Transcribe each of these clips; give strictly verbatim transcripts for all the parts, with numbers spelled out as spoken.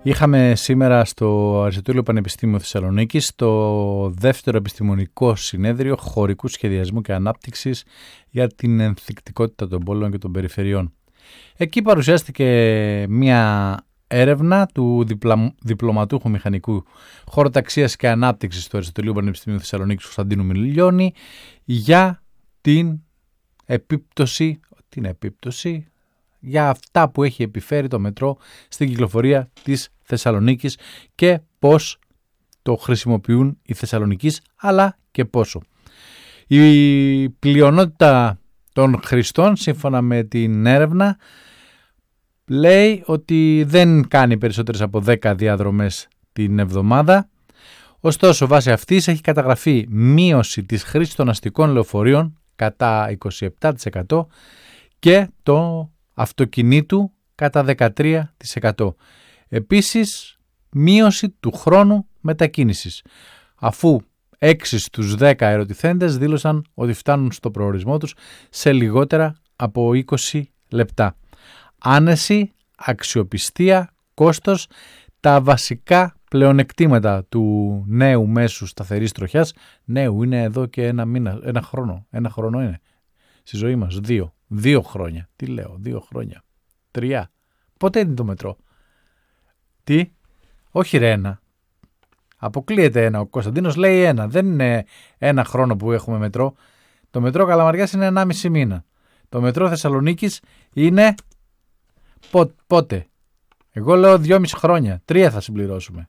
Είχαμε σήμερα στο Αριστοτέλειο Πανεπιστήμιο Θεσσαλονίκης το δεύτερο επιστημονικό συνέδριο χωρικού σχεδιασμού και ανάπτυξης για την ενθυκτικότητα των πόλεων και των περιφερειών. Εκεί παρουσιάστηκε μια έρευνα του διπλα... διπλωματούχου μηχανικού χωροταξίας και ανάπτυξης του Αριστοτελείου Πανεπιστημίου Θεσσαλονίκης Κωνσταντίνου Μιλιώνη για την επίπτωση, την επίπτωση για αυτά που έχει επιφέρει το μετρό στην κυκλοφορία της Θεσσαλονίκης και πώς το χρησιμοποιούν οι Θεσσαλονικείς, αλλά και πόσο. Η πλειονότητα των χρηστών, σύμφωνα με την έρευνα, λέει ότι δεν κάνει περισσότερες από δέκα διαδρομές την εβδομάδα. Ωστόσο, βάσει αυτής έχει καταγραφεί μείωση της χρήσης των αστικών λεωφορείων κατά είκοσι επτά τοις εκατό και το αυτοκινήτου κατά δεκατρία τοις εκατό. Επίσης, μείωση του χρόνου μετακίνησης, αφού έξι στους δέκα ερωτηθέντες δήλωσαν ότι φτάνουν στο προορισμό τους σε λιγότερα από είκοσι λεπτά. Άνεση, αξιοπιστία, κόστος, τα βασικά πλεονεκτήματα του νέου μέσου σταθερής τροχιάς. Νέου είναι εδώ και ένα μήνα, ένα χρόνο. Ένα χρόνο είναι στη ζωή μας. Δύο. Δύο χρόνια. Τι λέω, δύο χρόνια. Τρία. Πότε είναι το μετρό? Τι? Όχι ρε ένα. Αποκλείεται ένα. Ο Κωνσταντίνος λέει ένα. Δεν είναι ένα χρόνο που έχουμε μετρό. Το μετρό Καλαμαριάς είναι ενάμιση μήνα. Το μετρό Θεσσαλονίκης είναι Πο, πότε. Εγώ λέω δυόμιση χρόνια. Τρία θα συμπληρώσουμε.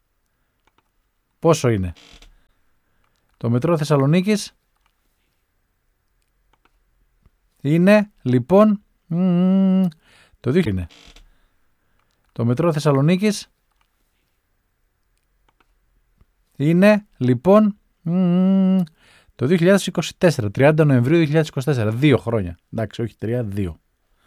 Πόσο είναι? Το μετρό Θεσσαλονίκης είναι λοιπόν μ, το δύο είναι. Το μετρό Θεσσαλονίκης είναι λοιπόν μ, το δύο χιλιάδες είκοσι τέσσερα, τριάντα Νοεμβρίου δύο χιλιάδες είκοσι τέσσερα. Δύο χρόνια. Εντάξει, όχι τρία, δύο.